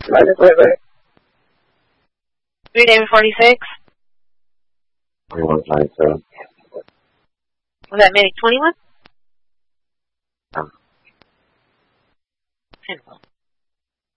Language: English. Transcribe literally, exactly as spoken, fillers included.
Minus River. Three David forty-six. twenty-one ninety-seven. Was that Medic twenty-one? Um. ten.